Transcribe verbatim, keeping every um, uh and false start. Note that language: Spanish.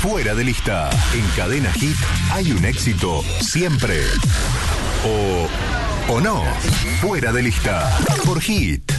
Fuera de Lista. En Cadena Hit hay un éxito siempre. O, o no. Fuera de Lista. Por Hit.